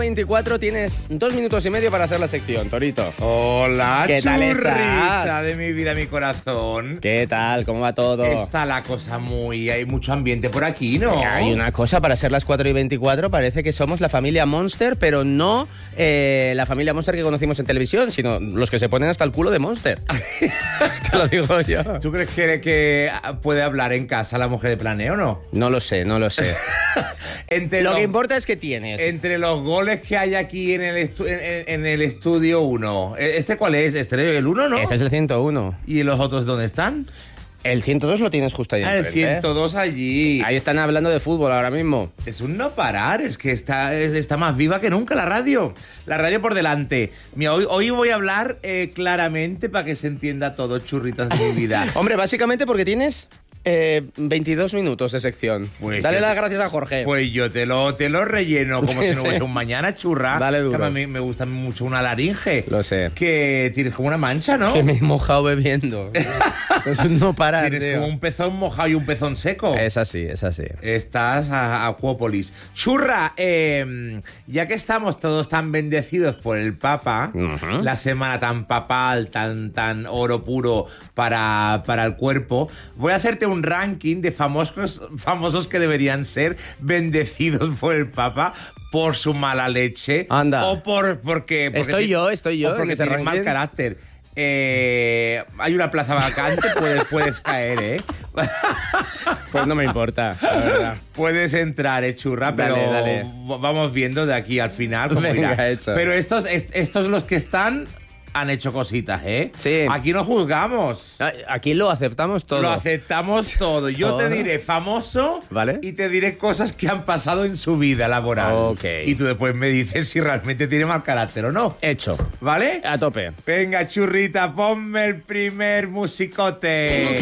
24 tienes 2 minutos y medio para hacer la sección, Torito. Hola, ¿Qué tal churrita estás? de mi vida, mi corazón. ¿Qué tal? ¿Cómo va todo? Está la cosa hay mucho ambiente por aquí, ¿no? Hay una cosa, para ser las 4 y 24 parece que somos la familia Monster, pero no la familia Monster que conocimos en televisión, sino los que se ponen hasta el culo de Monster. Te lo digo yo. ¿Tú crees que puede hablar en casa la mujer de Planeo o no? No lo sé. Lo Lo que importa es que tienes. Entre los goles que hay aquí en el estudio 1, ¿este cuál es? ¿Este el 1, no? Ese es el 101. ¿Y los otros dónde están? El 102 lo tienes justo ahí El enfrente, 102 allí. Ahí están hablando de fútbol ahora mismo. Es un no parar, es que está más viva que nunca la radio. La radio por delante. Mira, hoy voy a hablar claramente para que se entienda todo, churritas de mi vida. Hombre, básicamente porque tienes 22 minutos de sección. Pues Dale yo- las gracias a Jorge. Pues yo te lo relleno como Sí, si no hubiese sí. un mañana, churra. Dale duro. Que a mí me gusta mucho una laringe. Lo sé. Que tienes como una mancha, ¿no? Que me he mojado bebiendo. Es un no parar, Tienes tío. como un pezón mojado y un pezón seco. Es así. Estás a Acuópolis. Churra, ya que estamos todos tan bendecidos por el Papa, Ujú. la semana tan papal, tan oro puro para el cuerpo, voy a hacerte un ranking de famosos que deberían ser bendecidos por el Papa por su mala leche. Anda. O porque Estoy yo o en porque ese tienen mal ranking. carácter. Hay una plaza vacante, puedes caer, ¿eh? Pues no me importa, la verdad. Puedes entrar, churra, Dale, pero dale. vamos viendo de aquí al final cómo Venga, irá. hecho. Pero estos los que están han hecho cositas, ¿eh? Sí. Aquí no juzgamos. Aquí lo aceptamos todo. Lo aceptamos todo. Yo te Todo. diré famoso, Vale. y te diré cosas que han pasado en su vida laboral. Ok. Y tú después me dices si realmente tiene mal carácter o no. Hecho. ¿Vale? A tope. Venga, churrita, ponme el primer musicote.